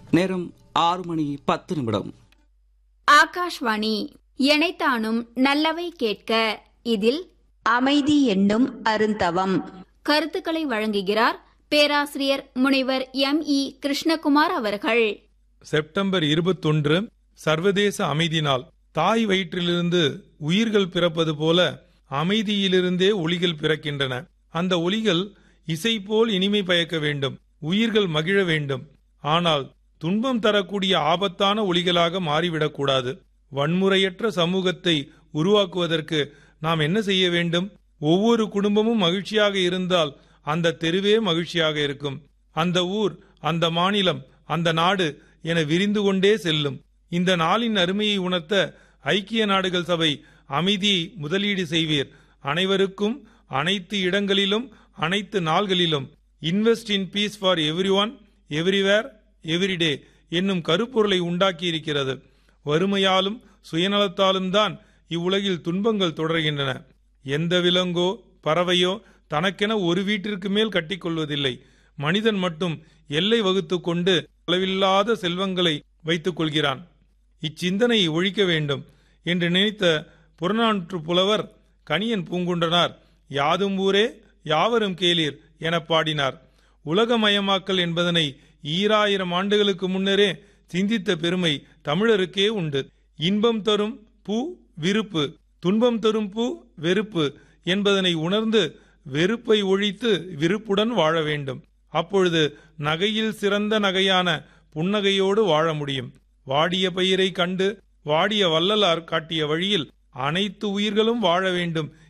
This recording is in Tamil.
நேரம் 6:10. ஆகாஷ்வாணி. எனைத்தானும் நல்லவை கேட்க. இதில் அமைதி என்னும் அருந்தவம் கருத்துக்களை வழங்குகிறார் பேராசிரியர் முனைவர் M.E. கிருஷ்ணகுமார் அவர்கள். செப்டம்பர் 21 சர்வதேச அமைதி நாள். தாய் வயிற்றிலிருந்து உயிர்கள் பிறப்பது போல அமைதியிலிருந்தே ஒலிகள் பிறக்கின்றன. அந்த ஒலிகள் இசை போல் இனிமை பயக்க வேண்டும், உயிர்கள் மகிழ வேண்டும். ஆனால் துன்பம் தரக்கூடிய ஆபத்தான ஒலிகளாக மாறிவிடக்கூடாது. வன்முறையற்ற சமூகத்தை உருவாக்குவதற்கு நாம் என்ன செய்ய வேண்டும்? ஒவ்வொரு குடும்பமும் மகிழ்ச்சியாக இருந்தால் அந்த தெருவே மகிழ்ச்சியாக இருக்கும். அந்த ஊர், அந்த மாநிலம், அந்த நாடு என விரிந்து கொண்டே செல்லும். இந்த நாளின் அருமையை உணர்த்த ஐக்கிய நாடுகள் சபை அமைதியை முதலீடு செய்வீர். அனைவருக்கும், அனைத்து இடங்களிலும், அனைத்து நாள்களிலும் invest in peace for everyone, everywhere, everyday என்னும் கருப்பொருளை உண்டாக்கியிருக்கிறது. வறுமையாலும் சுயநலத்தாலும் தான் இவ்வுலகில் துன்பங்கள் தொடர்கின்றன. எந்த விலங்கோ பறவையோ தனக்கென ஒரு வீட்டிற்கு மேல் கட்டிக்கொள்வதில்லை. மனிதன் மட்டும் எல்லை வகுத்து கொண்டு அளவில்லாத செல்வங்களை வைத்துக் கொள்கிறான். இச்சிந்தனையை ஒழிக்க வேண்டும் என்று நினைத்த புறநானூற்று புலவர் கணியன் பூங்குன்றனார் யாதும் ஊரே யாவரும் கேளீர் என பாடினார். உலகமயமாக்கல் என்பதனை 2000 ஆண்டுகளுக்கு முன்னரே சிந்தித்த பெருமை தமிழருக்கே உண்டு. இன்பம் தரும் பூ விருப்பு, துன்பம் தரும் பூ வெறுப்பு என்பதனை உணர்ந்து வெறுப்பை ஒழித்து விருப்புடன் வாழ வேண்டும். அப்பொழுது நகையில் சிறந்த நகையான புன்னகையோடு வாழ முடியும். வாடிய பயிரை கண்டு வாடிய வள்ளலார் காட்டிய வழியில் அனைத்து உயிர்களும் வாழ வேண்டும்